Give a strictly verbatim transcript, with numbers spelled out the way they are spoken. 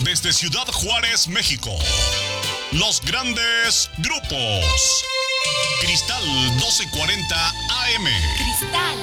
Desde Ciudad Juárez, México. Los grandes grupos. Cristal doce cuarenta A M. Cristal